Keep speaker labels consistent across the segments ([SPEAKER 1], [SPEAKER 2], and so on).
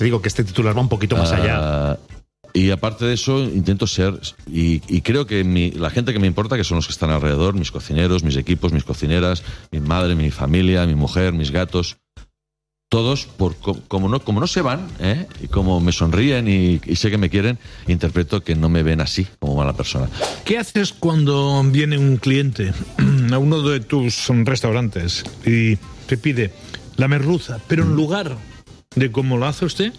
[SPEAKER 1] Te digo que este titular va un poquito más allá.
[SPEAKER 2] Y aparte de eso, intento ser, y creo que la gente que me importa, que son los que están alrededor, mis cocineros, mis equipos, mis cocineras, mi madre, mi familia, mi mujer, mis gatos, todos, como no se van, y como me sonríen y sé que me quieren, interpreto que no me ven así, como mala persona.
[SPEAKER 3] ¿Qué haces cuando viene un cliente a uno de tus restaurantes y te pide la merluza, pero en lugar de como lo hace usted,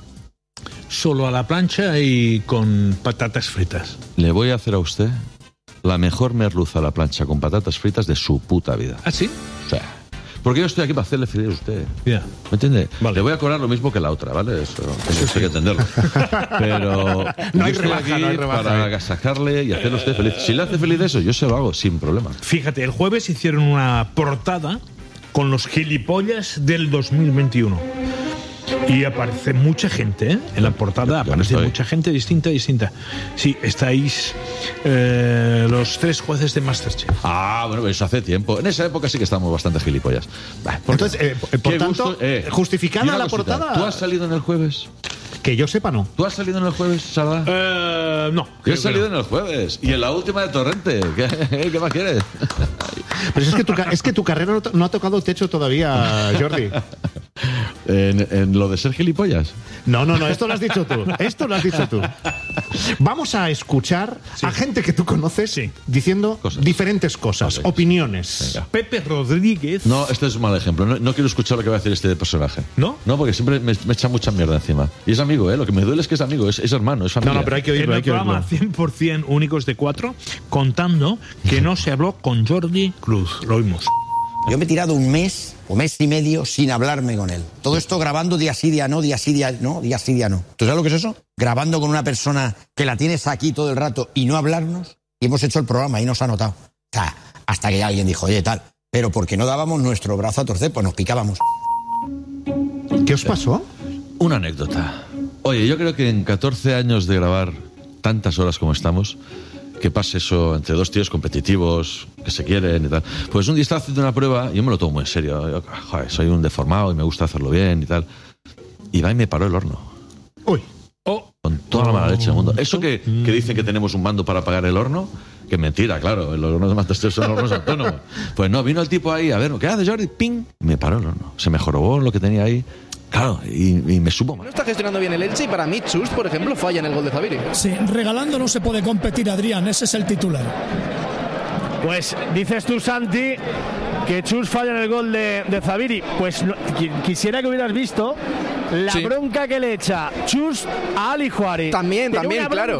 [SPEAKER 3] solo a la plancha y con patatas fritas?
[SPEAKER 2] Le voy a hacer a usted la mejor merluza a la plancha con patatas fritas de su puta vida.
[SPEAKER 3] ¿Ah, sí?
[SPEAKER 2] O sea, porque yo estoy aquí para hacerle feliz a usted.
[SPEAKER 3] Yeah.
[SPEAKER 2] ¿Me entiende?
[SPEAKER 3] Vale.
[SPEAKER 2] Le voy a cobrar lo mismo que la otra, ¿vale? Eso hay que entenderlo. Pero
[SPEAKER 1] No hay
[SPEAKER 2] yo estoy
[SPEAKER 1] rebaja,
[SPEAKER 2] aquí
[SPEAKER 1] no hay rebaja.
[SPEAKER 2] para agasajarle y hacerle a usted feliz. Si le hace feliz eso, yo se lo hago sin problema.
[SPEAKER 3] Fíjate, el jueves hicieron una portada con los gilipollas del 2021. Y aparece mucha gente, ¿eh? En la portada aparece mucha gente distinta. Sí, estáis los 3 jueces de MasterChef.
[SPEAKER 2] Ah, bueno, eso hace tiempo. En esa época sí que estábamos bastante gilipollas.
[SPEAKER 1] Entonces, por tanto, justificada la portada.
[SPEAKER 2] ¿Tú has salido en el jueves?
[SPEAKER 1] Que yo sepa, no.
[SPEAKER 2] ¿Tú has salido en el jueves, Sardá?
[SPEAKER 3] No.
[SPEAKER 2] Yo he salido en el jueves. Y en la última de Torrente. ¿Qué más quieres?
[SPEAKER 1] Pero es que tu carrera no ha tocado techo todavía, Jordi.
[SPEAKER 2] ¿En lo de ser gilipollas?
[SPEAKER 1] No, esto lo has dicho tú. Vamos a escuchar a gente que tú conoces diciendo diferentes cosas, opiniones.
[SPEAKER 2] Venga.
[SPEAKER 3] Pepe Rodríguez.
[SPEAKER 2] No, este es un mal ejemplo. No quiero escuchar lo que va a decir este personaje.
[SPEAKER 3] ¿No?
[SPEAKER 2] No, porque siempre me echa mucha mierda encima. Y es amigo, Lo que me duele es que es amigo, es hermano, es familia.
[SPEAKER 1] No, pero hay que oírlo,
[SPEAKER 3] En el programa 100% Únicos de 4, contando que no se habló con Jordi Cruz. Lo oímos.
[SPEAKER 4] Yo me he tirado un mes o mes y medio sin hablarme con él. Todo esto grabando día sí, día no, día sí, día no, día sí, día no. ¿Tú sabes lo que es eso? Grabando con una persona que la tienes aquí todo el rato y no hablarnos. Y hemos hecho el programa y nos ha notado. O sea, hasta que alguien dijo, oye, tal. Pero porque no dábamos nuestro brazo a torcer, pues nos picábamos.
[SPEAKER 1] ¿Qué os pasó?
[SPEAKER 2] Una anécdota. Oye, yo creo que en 14 años de grabar tantas horas como estamos, que pase eso entre dos tíos competitivos que se quieren y tal. Pues un día estaba haciendo una prueba y yo me lo tomo muy en serio. Yo, joder, soy un deformado y me gusta hacerlo bien y tal. Y va y me paró el horno.
[SPEAKER 1] Uy.
[SPEAKER 2] Con toda la mala leche del mundo. Eso que dicen que tenemos un mando para apagar el horno, que mentira, claro. El horno de MasterChef son hornos autónomos. Pues no, vino el tipo ahí a ver, ¿qué hace Jordi? ¡Ping! Me paró el horno. Se me jorobó lo que tenía ahí. Claro, y me supo mal.
[SPEAKER 5] No está gestionando bien el Elche y para mí Chus, por ejemplo, falla en el gol de Zabiri.
[SPEAKER 6] Sí, regalando no se puede competir, Adrián, ese es el titular.
[SPEAKER 7] Pues dices tú, Santi, que Chus falla en el gol de Zabiri. Pues quisiera que hubieras visto la bronca que le echa Chus a Ali Juari.
[SPEAKER 5] También, claro.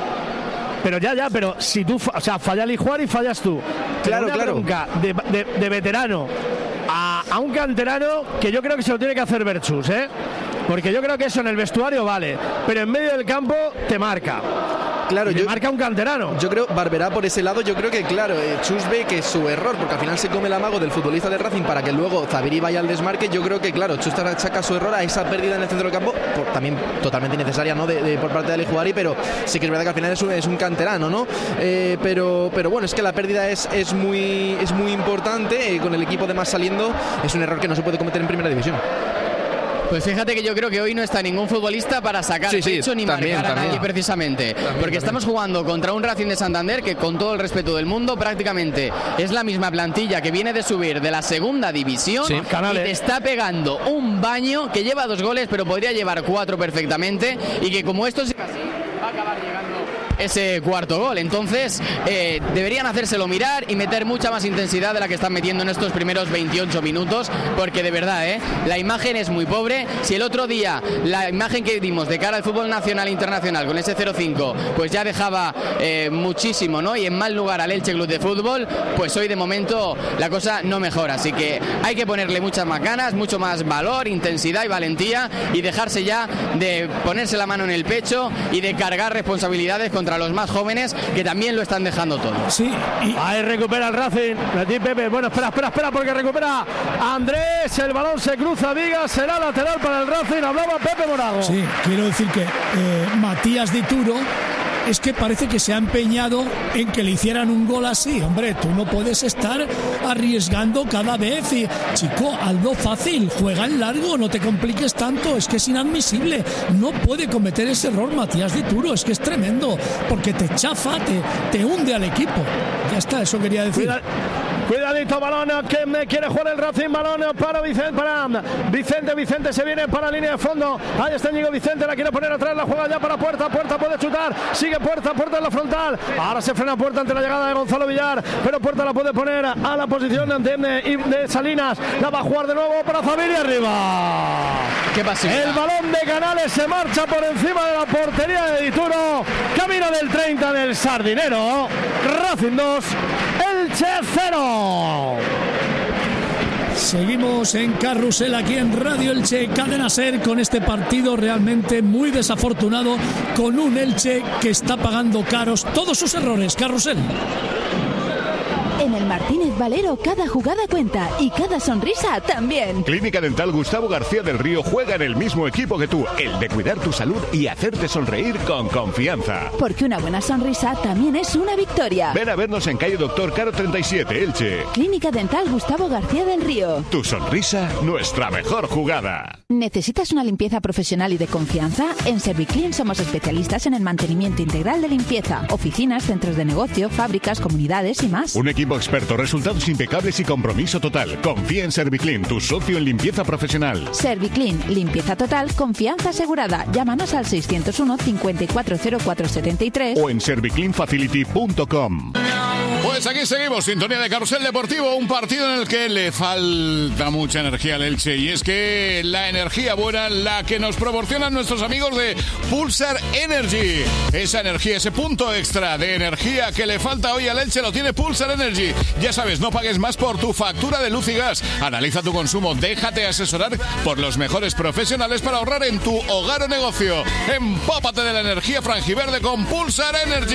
[SPEAKER 7] Pero si tú, o sea, falla Ali Juari, fallas tú.
[SPEAKER 5] Claro,
[SPEAKER 7] una bronca de veterano a un canterano que yo creo que se lo tiene que hacer ver Chus, porque yo creo que eso en el vestuario vale, pero en medio del campo te marca.
[SPEAKER 5] Claro,
[SPEAKER 7] marca un canterano.
[SPEAKER 5] Yo creo, Barberá por ese lado, yo creo que claro, Chus ve que su error, porque al final se come el amago del futbolista de Racing para que luego Zabiri vaya al desmarque. Yo creo que claro, Chus achaca su error a esa pérdida en el centro del campo, también totalmente innecesaria, ¿no? Por parte de Ali Juari, pero sí que es verdad que al final es un canterano, ¿no? Pero bueno, es que la pérdida es muy importante, con el equipo de más saliendo, es un error que no se puede cometer en primera división.
[SPEAKER 8] Pues fíjate que yo creo que hoy no está ningún futbolista para sacar pecho ni marcar a nadie precisamente. Porque estamos jugando contra un Racing de Santander que, con todo el respeto del mundo, prácticamente es la misma plantilla que viene de subir de la segunda división y te está pegando un baño que lleva 2 goles pero podría llevar 4 perfectamente, y que como esto siga así va a acabar llegando ese cuarto gol. Entonces deberían hacérselo mirar y meter mucha más intensidad de la que están metiendo en estos primeros 28 minutos, porque de verdad la imagen es muy pobre. Si el otro día la imagen que dimos de cara al fútbol nacional e internacional con ese 0-5 pues ya dejaba muchísimo, ¿no? Y en mal lugar al Elche Club de Fútbol, pues hoy de momento la cosa no mejora, así que hay que ponerle muchas más ganas, mucho más valor, intensidad y valentía, y dejarse ya de ponerse la mano en el pecho y de cargar responsabilidades contra los más jóvenes, que también lo están dejando todo.
[SPEAKER 7] Sí, ahí recupera el Racing. Aquí Pepe, bueno, espera, porque recupera Andrés, el balón se cruza, diga, será lateral para el Racing. Hablaba Pepe Morago.
[SPEAKER 6] Sí, quiero decir que Matías Dituro es que parece que se ha empeñado en que le hicieran un gol así. Hombre, tú no puedes estar arriesgando cada vez y, chico, hazlo fácil, juega en largo, no te compliques tanto, es que es inadmisible. No puede cometer ese error Matías Dituro, es que es tremendo, porque te chafa, te hunde al equipo. Ya está, eso quería decir.
[SPEAKER 7] Cuidadito, balón que me quiere jugar el Racing, balón para Vicente se viene para la línea de fondo, ahí está Íñigo Vicente, la quiere poner atrás, la juega ya para Puerta puede chutar, sigue Puerta en la frontal, ahora se frena Puerta ante la llegada de Gonzalo Villar, pero Puerta la puede poner a la posición de Salinas, la va a jugar de nuevo para Zaviri arriba.
[SPEAKER 8] ¿Qué pasa?
[SPEAKER 7] El balón de Canales se marcha por encima de la portería de Dituro, camino del 30 del Sardinero, Racing 2, Elche 0.
[SPEAKER 6] Seguimos en Carrusel aquí en Radio Elche, Cadena Ser, con este partido realmente muy desafortunado, con un Elche que está pagando caros todos sus errores. Carrusel.
[SPEAKER 9] En el Martínez Valero cada jugada cuenta y cada sonrisa también.
[SPEAKER 10] Clínica Dental Gustavo García del Río juega en el mismo equipo que tú, el de cuidar tu salud y hacerte sonreír con confianza.
[SPEAKER 9] Porque una buena sonrisa también es una victoria.
[SPEAKER 10] Ven a vernos en calle Doctor Caro 37, Elche.
[SPEAKER 9] Clínica Dental Gustavo García del Río.
[SPEAKER 10] Tu sonrisa, nuestra mejor jugada.
[SPEAKER 9] ¿Necesitas una limpieza profesional y de confianza? En Serviclean somos especialistas en el mantenimiento integral de limpieza, oficinas, centros de negocio, fábricas, comunidades y más.
[SPEAKER 10] Un equipo experto, resultados impecables y compromiso total. Confía en Serviclean, tu socio en limpieza profesional.
[SPEAKER 9] Serviclean, limpieza total, confianza asegurada. Llámanos al 601 540473
[SPEAKER 10] o en servicleanfacility.com.
[SPEAKER 11] Pues aquí seguimos, sintonía de Carrusel Deportivo, un partido en el que le falta mucha energía al Elche, y es que la energía buena, la que nos proporcionan nuestros amigos de Pulsar Energy, esa energía, ese punto extra de energía que le falta hoy al Elche, lo tiene Pulsar Energy. Ya sabes, no pagues más por tu factura de luz y gas, analiza tu consumo, déjate asesorar por los mejores profesionales para ahorrar en tu hogar o negocio. Empápate de la energía franjiverde con Pulsar Energy,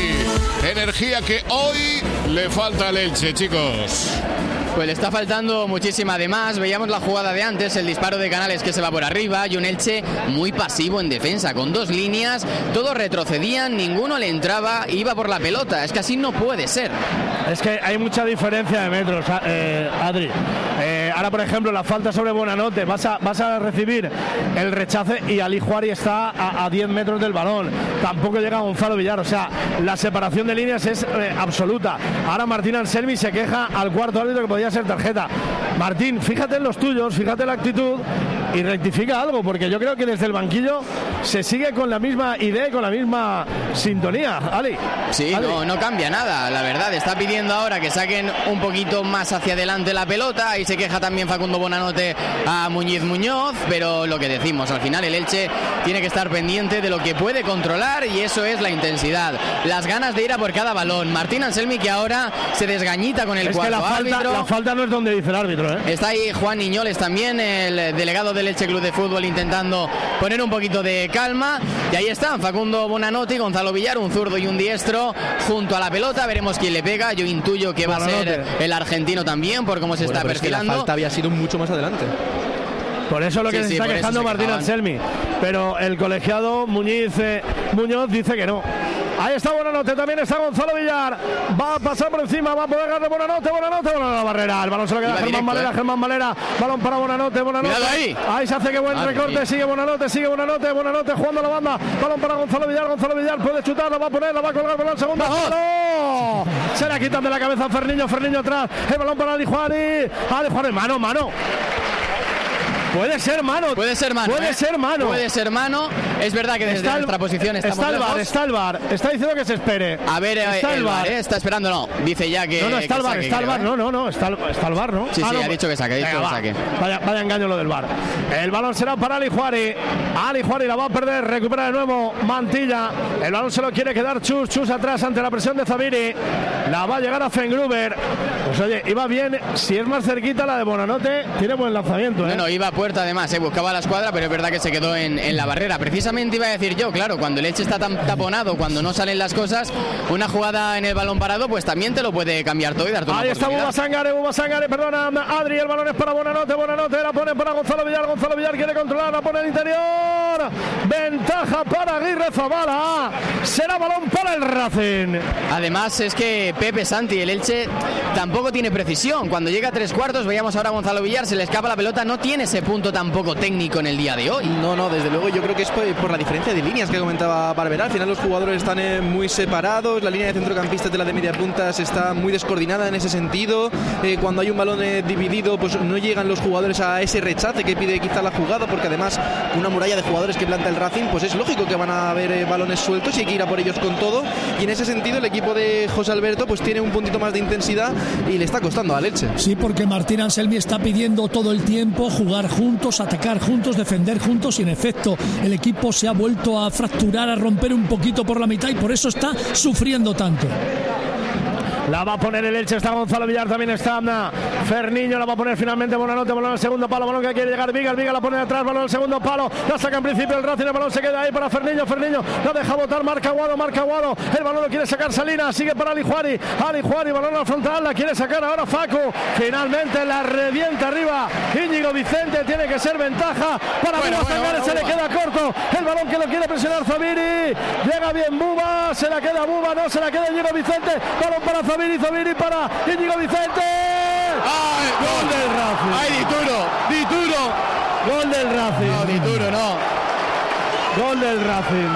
[SPEAKER 11] energía que hoy le falta al Elche, chicos.
[SPEAKER 8] Pues le está faltando muchísima. Además, veíamos la jugada de antes, el disparo de Canales que se va por arriba, y un Elche muy pasivo en defensa, con dos líneas, todos retrocedían, ninguno le entraba, iba por la pelota. Es que así no puede ser.
[SPEAKER 7] Es que hay mucha diferencia de metros, Adri. Ahora, por ejemplo, la falta sobre Buonanotte, vas a recibir el rechace y Ali Juari está a 10 metros del balón. Tampoco llega Gonzalo Villar, o sea, la separación de líneas es absoluta. Ahora Martín Anselmi se queja al cuarto árbitro que podía ser tarjeta. Martín, fíjate en los tuyos, fíjate en la actitud y rectifica algo, porque yo creo que desde el banquillo se sigue con la misma idea y con la misma sintonía. Ali.
[SPEAKER 8] Sí, Ali. No cambia nada, la verdad. Está pidiendo ahora que saquen un poquito más hacia adelante la pelota, y se queja también Facundo Buonanotte a Muñoz, pero lo que decimos, al final el Elche tiene que estar pendiente de lo que puede controlar, y eso es la intensidad, las ganas de ir a por cada balón. Martín Anselmi, que ahora se desgañita con el cuarto árbitro.
[SPEAKER 7] La falta no es donde dice el árbitro, ¿eh?
[SPEAKER 8] Está ahí Juan Niñoles también, el delegado del Elche Club de Fútbol, intentando poner un poquito de calma, y ahí están Facundo Buonanotte y Gonzalo Villar, un zurdo y un diestro junto a la pelota. Veremos quién le pega. Yo intuyo que va a ser el argentino también, por cómo se está perfilando.
[SPEAKER 5] Es que la falta había sido mucho más adelante.
[SPEAKER 7] Por eso lo que se está quejando Martín Anselmi, pero el colegiado Muñoz dice que no. Ahí está Buonanotte, también está Gonzalo Villar, va a pasar por encima, va a poder ganar Buonanotte, la barrera, el balón se lo queda Germán Valera, balón para Buonanotte, ahí se hace que buen recorte, sigue Buonanotte jugando la banda, balón para Gonzalo Villar puede chutar, la va a poner, la va a colgar para el segundo, ¡no! Se la quitan de la cabeza a Ferniño atrás, el balón para Ali Juari, mano. Puede ser mano.
[SPEAKER 8] Es verdad que desde nuestra posición estamos lejos.
[SPEAKER 7] Está el VAR. Está diciendo que se espere.
[SPEAKER 8] A ver, está el VAR. Está esperando, no. Dice ya que.
[SPEAKER 7] No, está el VAR. Está el VAR, está el VAR, ¿no?
[SPEAKER 8] Sí, ha dicho que saque.
[SPEAKER 7] Vaya engaño lo del VAR. El balón será para Ali Juari. Ali Juari la va a perder. Recupera de nuevo Mantilla. El balón se lo quiere quedar Chus atrás ante la presión de Zaviri. La va a llegar a Fengruber. Pues oye, iba bien. Si es más cerquita la de Buonanotte, tiene buen lanzamiento, ¿eh?
[SPEAKER 8] Bueno, iba puerta además, buscaba la escuadra, pero es verdad que se quedó en la barrera. Precisamente iba a decir yo, claro, cuando el Elche está tan taponado, cuando no salen las cosas, una jugada en el balón parado, pues también te lo puede cambiar todo y darte una oportunidad.
[SPEAKER 7] Ahí está Buba Sangare, perdona, Adri, el balón es para Buonanotte, la pone para Gonzalo Villar quiere controlar, la pone al interior, ventaja para Aguirre Zabala, será balón para el Racing.
[SPEAKER 8] Además es que Pepe Santi, el Elche tampoco tiene precisión, cuando llega a 3/4, veíamos ahora a Gonzalo Villar, se le escapa la pelota, no tiene ese punto tampoco técnico en el día de hoy.
[SPEAKER 5] No, desde luego yo creo que es por la diferencia de líneas que comentaba Barberá. Al final los jugadores están muy separados, la línea de centrocampistas de la de media puntas está muy descoordinada en ese sentido. Cuando hay un balón dividido, pues no llegan los jugadores a ese rechace que pide quizá la jugada, porque además una muralla de jugadores que planta el Racing, pues es lógico que van a haber balones sueltos y hay que ir a por ellos con todo. Y en ese sentido el equipo de José Alberto pues tiene un puntito más de intensidad y le está costando al Elche.
[SPEAKER 6] Sí, porque Martín Anselmi está pidiendo todo el tiempo jugar juntos, atacar juntos, defender juntos, y en efecto el equipo se ha vuelto a fracturar, a romper un poquito por la mitad, y por eso está sufriendo tanto.
[SPEAKER 7] La va a poner el Elche, está Gonzalo Villar, también está Ferniño, la va a poner finalmente Buonanotte, balón al segundo palo, balón que quiere llegar Vigas la pone atrás, balón al segundo palo, la saca en principio el Racing, el balón se queda ahí para Ferniño, la deja botar, marca Aguado, el balón lo quiere sacar Salinas, sigue para Alijuari, balón al frontal, la quiere sacar ahora Facu, finalmente la revienta arriba Íñigo Vicente, tiene que ser ventaja para Buba Sangare, se le queda corto, el balón que lo quiere presionar Zabiri, llega bien Buba, se la queda Buba, no se la queda Íñigo Vicente, balón para Zabiri para Íñigo Vicente.
[SPEAKER 8] ¡Ay,
[SPEAKER 7] gol del Racing!
[SPEAKER 8] ¡Ay, Dituro!
[SPEAKER 7] Gol del Racing.
[SPEAKER 8] No, Dituro no.
[SPEAKER 7] Gol del Racing.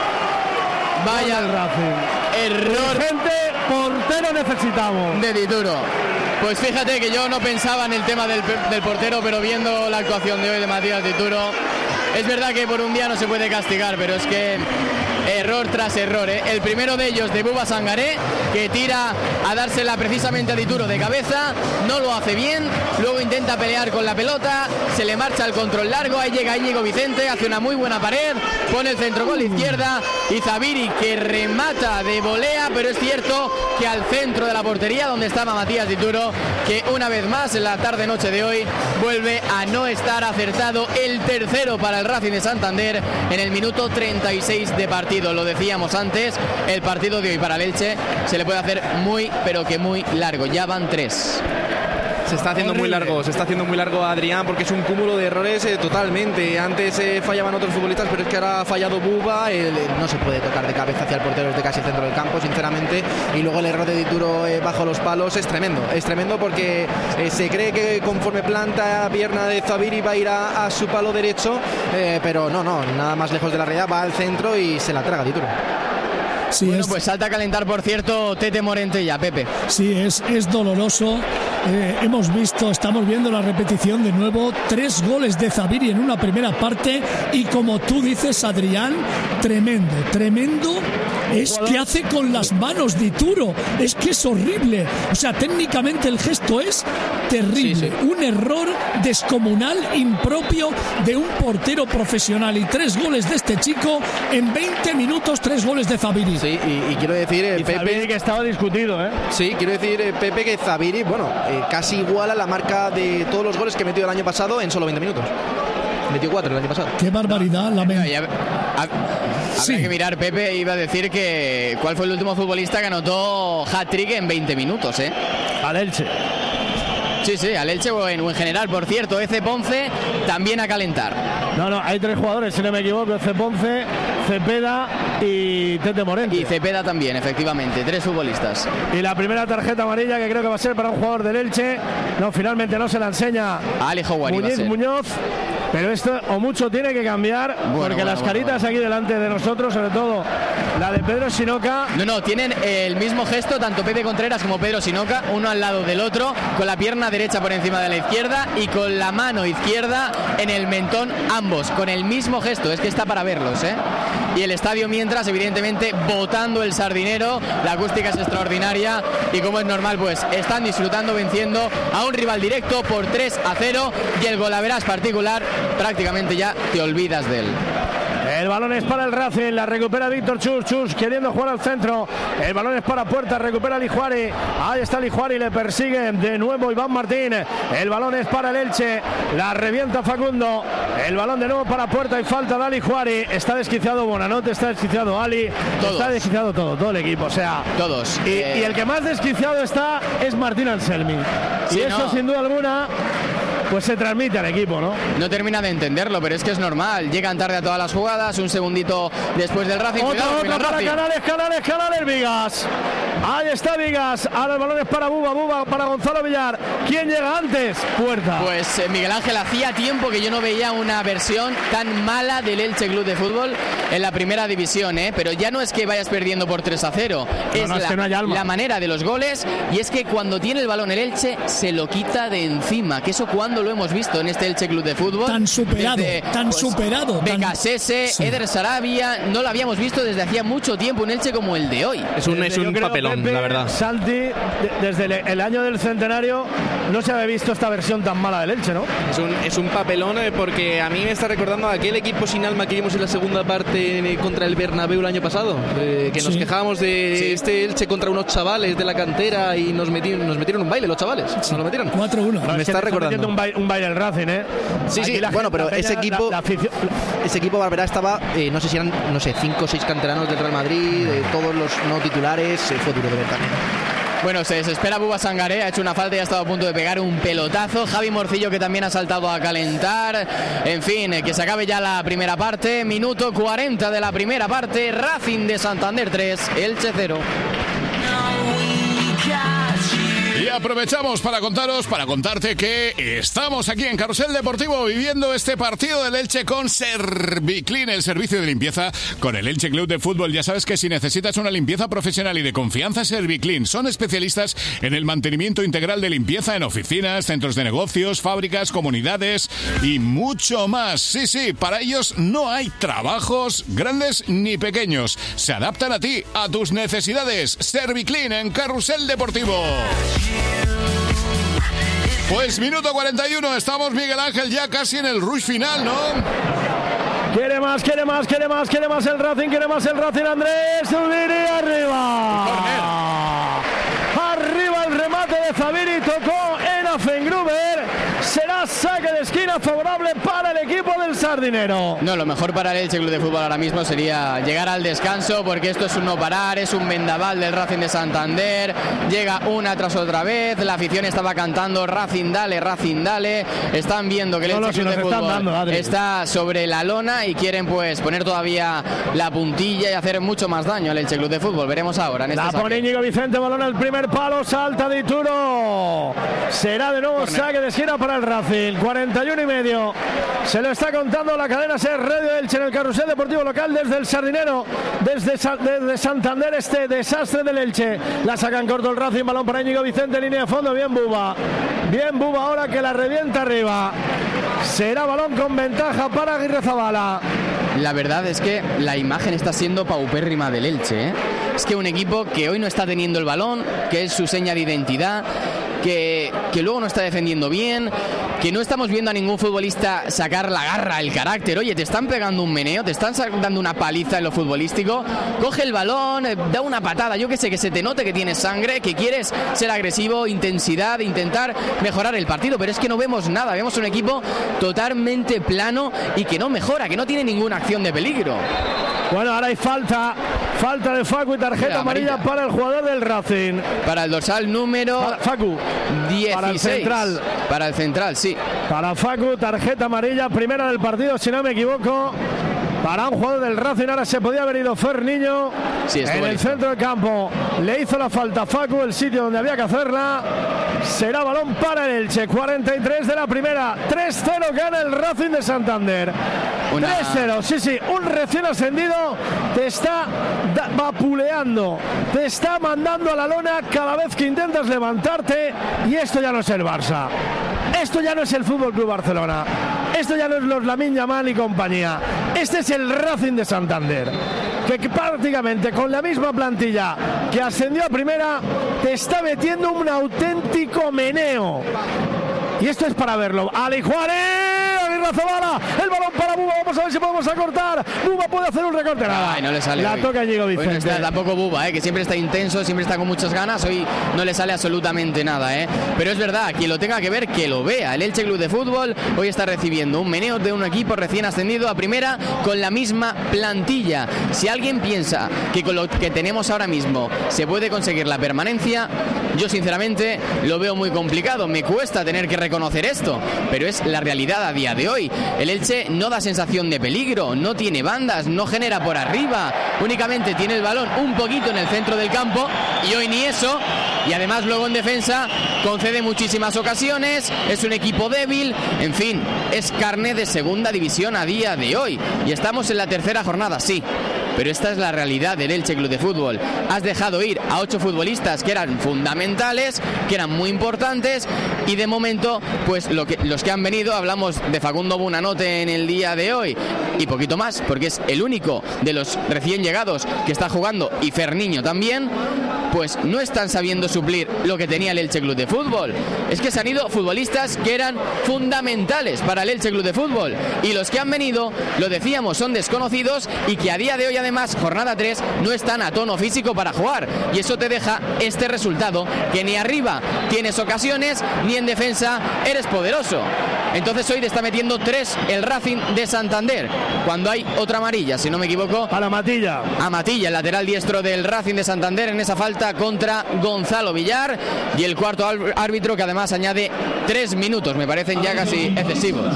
[SPEAKER 8] Vaya
[SPEAKER 7] el Racing.
[SPEAKER 8] Error.
[SPEAKER 7] Gente, portero necesitamos.
[SPEAKER 8] De Dituro. Pues fíjate que yo no pensaba en el tema del portero, pero viendo la actuación de hoy de Matías Dituro, es verdad que por un día no se puede castigar, pero es que error tras error, ¿eh? El primero de ellos de Buba Sangare, que tira a dársela precisamente a Dituro de cabeza, no lo hace bien, luego intenta pelear con la pelota, se le marcha el control largo, ahí llega Íñigo Vicente, hace una muy buena pared, pone el centro con la izquierda y Zabiri que remata de volea, pero es cierto que al centro de la portería donde estaba Matías Dituro, que una vez más en la tarde-noche de hoy vuelve a no estar acertado, el tercero para el Racing de Santander en el minuto 36 de partido. Lo decíamos antes, el partido de hoy para el Elche se le puede hacer muy, pero que muy largo. Ya van 3.
[SPEAKER 5] Se está haciendo muy largo Adrián, porque es un cúmulo de errores totalmente. Antes fallaban otros futbolistas, pero es que ahora ha fallado Buba, no se puede tocar de cabeza hacia el portero desde casi el centro del campo, sinceramente, y luego el error de Dituro bajo los palos es tremendo porque se cree que conforme planta pierna de Zabiri va a ir a su palo derecho, pero no, nada más lejos de la realidad, va al centro y se la traga Dituro.
[SPEAKER 6] Sí,
[SPEAKER 8] bueno, pues salta a calentar, por cierto, Tete Morentella, Pepe.
[SPEAKER 6] Sí, es doloroso. Estamos viendo la repetición de nuevo, 3 goles de Zabiri en una primera parte, y como tú dices, Adrián, tremendo es que hace con las manos Dituro, es que es horrible, o sea, técnicamente el gesto es terrible, sí. Un error descomunal, impropio de un portero profesional, y 3 goles de este chico en 20 minutos, 3 goles de Zabiri.
[SPEAKER 5] Sí, y quiero decir, Pepe,
[SPEAKER 7] Zabiri que estaba discutido, ¿eh?
[SPEAKER 5] Sí, quiero decir, Pepe, que Zabiri, casi iguala la marca de todos los goles que metió el año pasado en solo 20 minutos. Metió 4 el año pasado.
[SPEAKER 6] Qué barbaridad,
[SPEAKER 8] Habría que mirar, Pepe, iba a decir que ¿cuál fue el último futbolista que anotó hat-trick en 20 minutos, eh?
[SPEAKER 7] Al Elche.
[SPEAKER 8] Sí, al Elche o en general. Por cierto, Eze Ponce también a calentar.
[SPEAKER 7] No, hay 3 jugadores, si no me equivoco, Eze Ponce, Cepeda y Tete Morente.
[SPEAKER 8] Y Cepeda también, efectivamente, 3 futbolistas.
[SPEAKER 7] Y la primera tarjeta amarilla que creo que va a ser para un jugador del Elche. No, finalmente no se la enseña
[SPEAKER 8] a Alejo
[SPEAKER 7] Muñoz. Pero esto o mucho tiene que cambiar, porque las caritas aquí delante de nosotros, sobre todo la de Pedro Sinoca.
[SPEAKER 8] No, tienen el mismo gesto, tanto Pepe Contreras como Pedro Sinoca, uno al lado del otro, con la pierna derecha por encima de la izquierda y con la mano izquierda en el mentón, ambos, con el mismo gesto, es que está para verlos, ¿eh? Y el estadio mientras, evidentemente, botando el sardinero, la acústica es extraordinaria y como es normal, pues están disfrutando, venciendo a un rival directo por 3-0 y el golaveras particular, prácticamente ya te olvidas de él.
[SPEAKER 7] El balón es para el Racing, la recupera Víctor Chus queriendo jugar al centro. El balón es para Puerta, recupera Lijuari. Ahí está Lijuari, le persigue de nuevo Iván Martín. El balón es para el Elche, la revienta Facundo. El balón de nuevo para Puerta y falta de Lijuari. Está desquiciado Bonanote, está desquiciado Ali, está desquiciado todo el equipo, o sea,
[SPEAKER 8] todos.
[SPEAKER 7] Y el que más desquiciado está es Martín Anselmi. Sí, y eso sin duda alguna pues se transmite al equipo, ¿no?
[SPEAKER 8] No termina de entenderlo, pero es que es normal. Llegan tarde a todas las jugadas, un segundito después del Racing.
[SPEAKER 7] Otra para Canales, Vigas. Ahí está Vigas. Ahora el balón es para Buba para Gonzalo Villar. ¿Quién llega antes? Puerta.
[SPEAKER 8] Pues Miguel Ángel, hacía tiempo que yo no veía una versión tan mala del Elche Club de Fútbol en la primera división, pero ya no es que vayas perdiendo por 3-0, la manera de los goles, y es que cuando tiene el balón el Elche se lo quita de encima, que eso cuando lo hemos visto en este Elche Club de Fútbol.
[SPEAKER 6] Tan superado.
[SPEAKER 8] Becasese, sí. Eder Sarabia, no lo habíamos visto desde hacía mucho tiempo un Elche como el de hoy.
[SPEAKER 12] Es un papelón,
[SPEAKER 7] Pepe,
[SPEAKER 12] la verdad.
[SPEAKER 7] Santi, desde el año del centenario no se había visto esta versión tan mala del Elche, ¿no?
[SPEAKER 12] Es un papelón porque a mí me está recordando a aquel equipo sin alma que vimos en la segunda parte contra el Bernabéu el año pasado, que nos quejábamos de este Elche contra unos chavales de la cantera y nos metieron un baile los chavales. Nos lo metieron.
[SPEAKER 6] 4-1.
[SPEAKER 12] Me está recordando.
[SPEAKER 7] Un baile el Racing,
[SPEAKER 12] Sí, bueno, pero ese equipo Barberá estaba, no sé si eran 5 o 6 canteranos del Real Madrid, de todos los no titulares, fue duro de ver también.
[SPEAKER 8] Bueno, se desespera Buba Sangaré, ha hecho una falta y ha estado a punto de pegar un pelotazo. Javi Morcillo, que también ha saltado a calentar. En fin, que se acabe ya la primera parte. Minuto 40 de la primera parte. Racing de Santander 3, Elche 0.
[SPEAKER 11] Y aprovechamos para contarte que estamos aquí en Carrusel Deportivo viviendo este partido del Elche con Serviclean, el servicio de limpieza con el Elche Club de Fútbol. Ya sabes que si necesitas una limpieza profesional y de confianza, Serviclean son especialistas en el mantenimiento integral de limpieza en oficinas, centros de negocios, fábricas, comunidades y mucho más. Sí, para ellos no hay trabajos grandes ni pequeños. Se adaptan a ti, a tus necesidades. Serviclean en Carrusel Deportivo. Pues minuto 41, estamos Miguel Ángel ya casi en el rush final, ¿no?
[SPEAKER 7] Quiere más el Racing, Andrés Zubiri, arriba. Arriba el remate de Zubiri, tocó en Afengruber. Será saque de esquina favorable para el equipo del Sardinero.
[SPEAKER 8] No, lo mejor para el Elche Club de Fútbol ahora mismo sería llegar al descanso, porque esto es un no parar, es un vendaval del Racing de Santander. Llega una tras otra vez, la afición estaba cantando Racing dale. Están viendo que el Elche Club de Fútbol está sobre la lona y quieren pues poner todavía la puntilla y hacer mucho más daño al Elche Club de Fútbol. Veremos ahora en este saque.
[SPEAKER 7] La pone Íñigo Vicente, balón al primer palo, salta de Ituro. Será de nuevo saque de esquina para el Racing. 41,5. Se lo está contando la cadena SER Radio Elche en el Carrusel Deportivo Local desde el Sardinero, desde Santander, este desastre del Elche. La sacan corto el Racing, balón para Íñigo Vicente, línea de fondo, bien Buba ahora que la revienta arriba. Será balón con ventaja para Aguirrezabala.
[SPEAKER 8] La verdad es que la imagen está siendo paupérrima del Elche, Es que un equipo que hoy no está teniendo el balón, que es su seña de identidad, que luego no está defendiendo bien, que no estamos viendo a ningún futbolista sacar la garra, el carácter. Oye, te están pegando un meneo, te están dando una paliza en lo futbolístico, coge el balón, da una patada, yo que sé, que se te note que tienes sangre, que quieres ser agresivo, intensidad, intentar mejorar el partido, pero es que no vemos nada, vemos un equipo totalmente plano y que no mejora, que no tiene ninguna acción de peligro.
[SPEAKER 7] Bueno, ahora hay falta de Facu y tarjeta amarilla para el jugador del Racing.
[SPEAKER 8] Para el dorsal número
[SPEAKER 7] Facu
[SPEAKER 8] 16.
[SPEAKER 7] Para el central,
[SPEAKER 8] sí.
[SPEAKER 7] Para Facu, tarjeta amarilla, primera del partido, si no me equivoco. Para un jugador del Racing, ahora se podía haber ido Fer Niño en el centro del campo. Le hizo la falta a Facu, el sitio donde había que hacerla. Será balón para el Elche. 43 de la primera. 3-0 gana el Racing de Santander. 3-0, sí. Un recién ascendido te está vapuleando. Te está mandando a la lona cada vez que intentas levantarte. Y esto ya no es el Barça. Esto ya no es el Fútbol Club Barcelona. Esto ya no es los Lamine Yamal y compañía. Este es el Racing de Santander, que prácticamente con la misma plantilla que ascendió a primera te está metiendo un auténtico meneo. Y esto es para verlo. Ali Juárez, la Zabala, el balón para Buba, vamos a ver si podemos acortar. Buba puede hacer un recorte.
[SPEAKER 8] Ay, no le sale.
[SPEAKER 7] La
[SPEAKER 8] hoy.
[SPEAKER 7] toca Íñigo Vicente.
[SPEAKER 8] Hoy no está tampoco Buba, que siempre está intenso, siempre está con muchas ganas. Hoy no le sale absolutamente nada, Pero es verdad, quien lo tenga que ver, que lo vea. El Elche Club de Fútbol hoy está recibiendo un meneo de un equipo recién ascendido a primera con la misma plantilla. Si alguien piensa que con lo que tenemos ahora mismo se puede conseguir la permanencia, yo sinceramente lo veo muy complicado. Me cuesta tener que reconocer esto, pero es la realidad a día de hoy. El Elche no da sensación de peligro, no tiene bandas, no genera por arriba, únicamente tiene el balón un poquito en el centro del campo y hoy ni eso. Y además luego en defensa concede muchísimas ocasiones, es un equipo débil, en fin, es carne de segunda división a día de hoy. Y estamos en la tercera jornada, sí, pero esta es la realidad del Elche Club de Fútbol. Has dejado ir a 8 futbolistas que eran fundamentales, que eran muy importantes, y de momento, pues los que han venido, hablamos de Facundo Buonanotte en el día de hoy, y poquito más, porque es el único de los recién llegados que está jugando, y Ferniño también, pues no están sabiendo suplir lo que tenía el Elche Club de Fútbol. Es que se han ido futbolistas que eran fundamentales para el Elche Club de Fútbol, y los que han venido, lo decíamos, son desconocidos y que a día de hoy además, jornada 3, no están a tono físico para jugar, y eso te deja este resultado, que ni arriba tienes ocasiones, ni en defensa eres poderoso. Entonces hoy te está metiendo 3 el Racing de Santander, cuando hay otra amarilla, si no me equivoco,
[SPEAKER 7] a la Matilla.
[SPEAKER 8] A Matilla, el lateral diestro del Racing de Santander, en esa falta contra Gonzalo Villar, y el cuarto árbitro, que además añade 3 minutos, me parecen ya casi excesivos.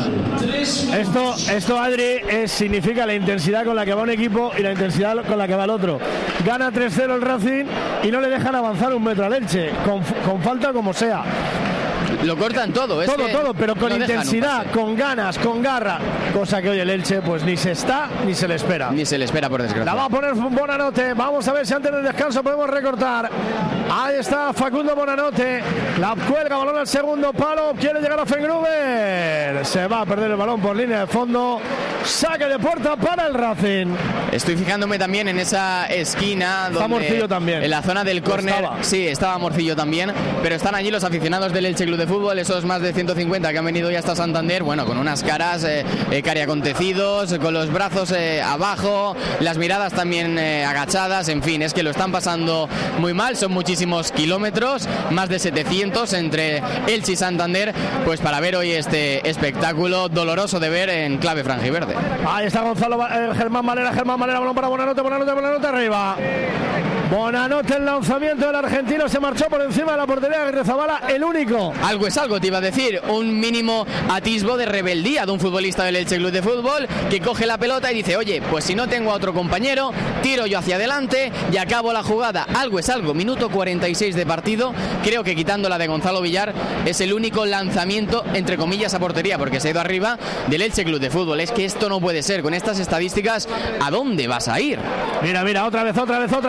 [SPEAKER 7] Esto Adri, significa la intensidad con la que va un equipo y la intensidad con la que va el otro. Gana 3-0 el Racing y no le dejan avanzar un metro al Elche, con falta como sea.
[SPEAKER 8] Lo cortan todo,
[SPEAKER 7] todo, pero con intensidad, con ganas, con garra, cosa que hoy el Elche pues ni se está ni se le espera.
[SPEAKER 8] Ni se le espera, por desgracia.
[SPEAKER 7] La va a poner Buonanotte, vamos a ver si antes del descanso podemos recortar. Ahí está Facundo Buonanotte, la cuelga, balón al segundo palo, quiere llegar a Fengruber, se va a perder el balón por línea de fondo, saque de puerta para el Racing.
[SPEAKER 8] Estoy fijándome también en esa esquina donde,
[SPEAKER 7] está Morcillo también,
[SPEAKER 8] en la zona del córner, sí, estaba Morcillo también, pero están allí los aficionados del Elche Club de Fútbol, esos más de 150 que han venido ya hasta Santander, bueno, con unas caras cariacontecidos, con los brazos abajo, las miradas también agachadas, en fin, es que lo están pasando muy mal, son muchísimos kilómetros, más de 700 entre Elche y Santander, pues para ver hoy este espectáculo doloroso de ver en clave franjiverde.
[SPEAKER 7] Ahí está Gonzalo, Germán Valera, balón para Buonanotte arriba. Buonanotte, el lanzamiento del argentino, se marchó por encima de la portería de Zabala, el único.
[SPEAKER 8] Algo es algo, te iba a decir, un mínimo atisbo de rebeldía de un futbolista del Elche Club de Fútbol que coge la pelota y dice, oye, pues si no tengo a otro compañero, tiro yo hacia adelante y acabo la jugada. Algo es algo, minuto 46 de partido, creo que quitando la de Gonzalo Villar es el único lanzamiento, entre comillas, a portería, porque se ha ido arriba del Elche Club de Fútbol. Es que esto no puede ser, con estas estadísticas, ¿a dónde vas a ir?
[SPEAKER 7] Mira, otra vez,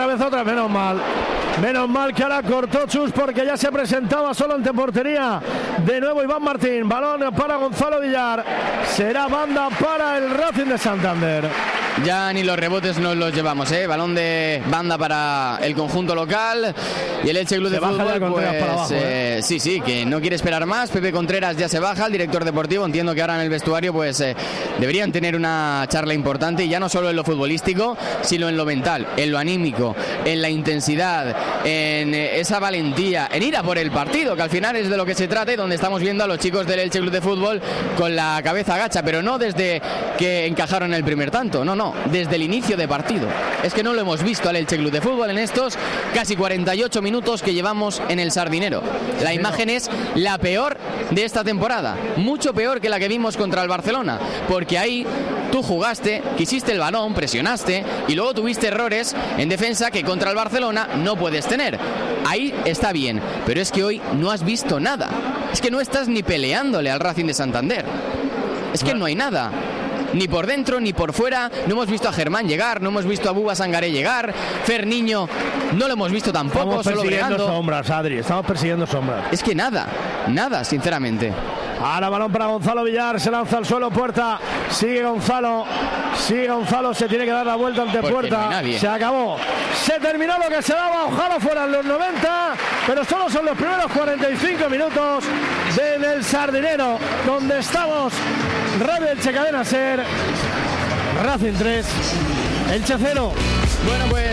[SPEAKER 7] menos mal que ahora cortó Chus, porque ya se presentaba solo ante portería. De nuevo Iván Martín, balón para Gonzalo Villar, será banda para el Racing de Santander.
[SPEAKER 8] Ya ni los rebotes nos los llevamos, balón de banda para el conjunto local y el Elche Club de Fútbol, pues sí, que no quiere esperar más. Pepe Contreras ya se baja, el director deportivo. Entiendo que ahora en el vestuario pues deberían tener una charla importante, y ya no solo en lo futbolístico, sino en lo mental, en lo anímico, en la intensidad, en esa valentía, en ir a por el partido, que al final es de lo que se trata, y donde estamos viendo a los chicos del Elche Club de Fútbol con la cabeza agacha, pero no desde que encajaron el primer tanto, no, desde el inicio de partido. Es que no lo hemos visto al Elche Club de Fútbol en estos casi 48 minutos que llevamos en el Sardinero. La imagen es la peor de esta temporada, mucho peor que la que vimos contra el Barcelona, porque ahí tú jugaste, quisiste el balón, presionaste y luego tuviste errores en defensa que contra el Barcelona no puedes tener. Ahí está bien, pero es que hoy no has visto nada. Es que no estás ni peleándole al Racing de Santander. Es que no hay nada. Ni por dentro ni por fuera. No hemos visto a Germán llegar, no hemos visto a Buba Sangaré llegar. Ferniño no lo hemos visto tampoco.
[SPEAKER 7] Estamos persiguiendo sombras, Adri. Estamos persiguiendo sombras.
[SPEAKER 8] Es que nada, sinceramente.
[SPEAKER 7] Ahora balón para Gonzalo Villar, se lanza al suelo Puerta, sigue Gonzalo, se tiene que dar la vuelta ante Puerta, se acabó, se terminó lo que se daba, ojalá fueran los 90, pero solo son los primeros 45 minutos del Sardinero, donde estamos Radio Elche Cadena Ser, Racing 3, Elche 0.
[SPEAKER 8] Bueno, pues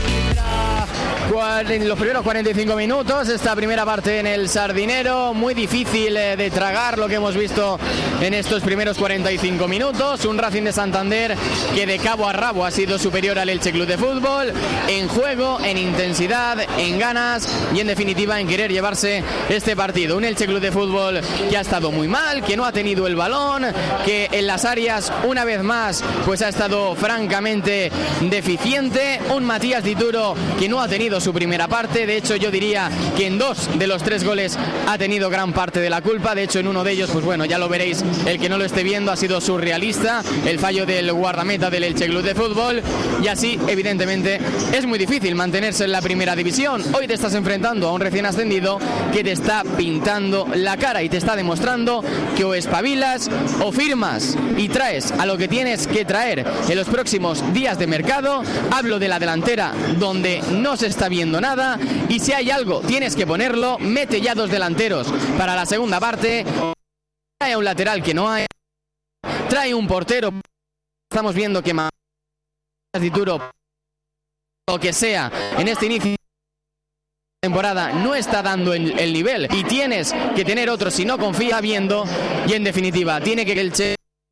[SPEAKER 8] en los primeros 45 minutos, esta primera parte en el Sardinero, muy difícil de tragar lo que hemos visto en estos primeros 45 minutos. Un Racing de Santander que de cabo a rabo ha sido superior al Elche Club de Fútbol, en juego, en intensidad, en ganas y en definitiva en querer llevarse este partido. Un Elche Club de Fútbol que ha estado muy mal, que no ha tenido el balón, que en las áreas una vez más pues ha estado francamente deficiente. Un Matías Dituro que no ha tenido su primera parte, de hecho yo diría que en 2 de los 3 goles ha tenido gran parte de la culpa. De hecho en uno de ellos, pues bueno, ya lo veréis, el que no lo esté viendo, ha sido surrealista el fallo del guardameta del Elche Club de Fútbol, y así evidentemente es muy difícil mantenerse en la primera división. Hoy te estás enfrentando a un recién ascendido que te está pintando la cara y te está demostrando que o espabilas o firmas y traes a lo que tienes que traer en los próximos días de mercado. Hablo de la delantera, donde no se está viendo nada, y si hay algo tienes que ponerlo. Mete ya 2 delanteros para la segunda parte, trae a un lateral que no hay, trae un portero. Estamos viendo que más duro lo que sea en este inicio de temporada no está dando el nivel, y tienes que tener otro si no confía viendo, y en definitiva tiene que el Elche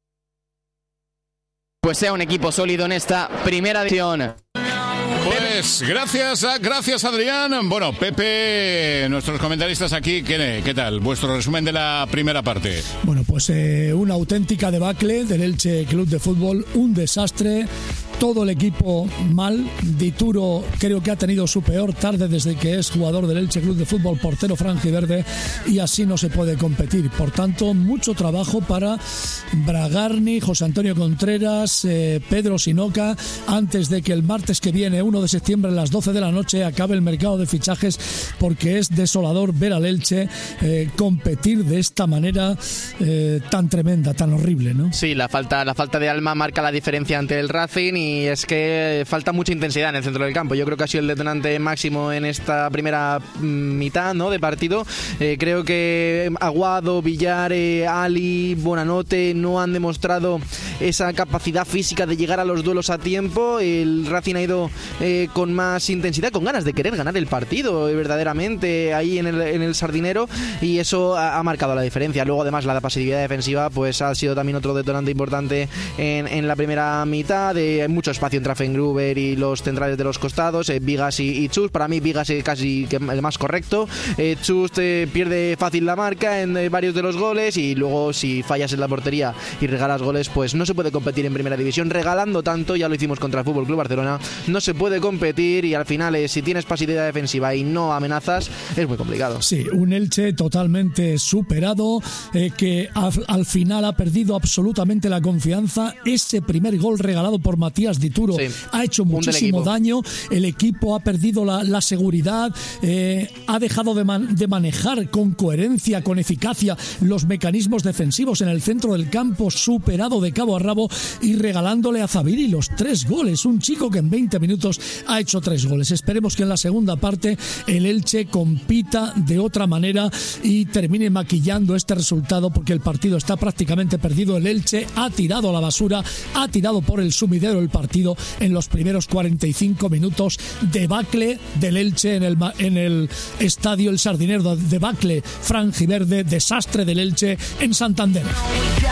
[SPEAKER 8] pues sea un equipo sólido en esta primera división.
[SPEAKER 11] Pues gracias Adrián. Bueno, Pepe, nuestros comentaristas aquí, ¿qué tal? Vuestro resumen de la primera parte.
[SPEAKER 6] Bueno, pues una auténtica debacle del Elche Club de Fútbol, un desastre. Todo el equipo mal. Dituro creo que ha tenido su peor tarde desde que es jugador del Elche Club de Fútbol, portero franjiverde, y así no se puede competir. Por tanto, mucho trabajo para Bragarni, José Antonio Contreras, Pedro Sinoca, antes de que el martes que viene, 1 de septiembre a las 12 de la noche, acabe el mercado de fichajes, porque es desolador ver al Elche competir de esta manera tan tremenda, tan horrible, ¿no?
[SPEAKER 12] Sí, la falta de alma marca la diferencia ante el Racing, y es que falta mucha intensidad en el centro del campo. Yo creo que ha sido el detonante máximo en esta primera mitad, ¿no?, de partido. Creo que Aguado, Villar, Ali, Buonanotte no han demostrado esa capacidad física de llegar a los duelos a tiempo. El Racing ha ido con más intensidad, con ganas de querer ganar el partido verdaderamente ahí en el Sardinero, y eso ha marcado la diferencia. Luego además la pasividad defensiva pues ha sido también otro detonante importante en la primera mitad. Mucho espacio entre Fengruber y los centrales de los costados, Vigas y Chus. Para mí Vigas es casi que el más correcto. Chus pierde fácil la marca en varios de los goles, y luego si fallas en la portería y regalas goles, pues no se puede competir en primera división regalando tanto. Ya lo hicimos contra el FC Barcelona, no se puede competir, y al final si tienes pasividad defensiva y no amenazas es muy complicado.
[SPEAKER 6] Sí, un Elche totalmente superado, que al final ha perdido absolutamente la confianza. Ese primer gol regalado por Matías Dituro ha hecho muchísimo daño. El equipo ha perdido la seguridad, ha dejado de manejar con coherencia, con eficacia los mecanismos defensivos en el centro del campo, superado de cabo a rabo y regalándole a Zaviri los 3 goles. Un chico que en 20 minutos ha hecho 3 goles. Esperemos que en la segunda parte el Elche compita de otra manera y termine maquillando este resultado, porque el partido está prácticamente perdido. El Elche ha tirado a la basura, ha tirado por el sumidero el partido en los primeros 45 minutos. Debacle del Elche en el estadio El Sardinero, debacle franjiverde, desastre del Elche en Santander.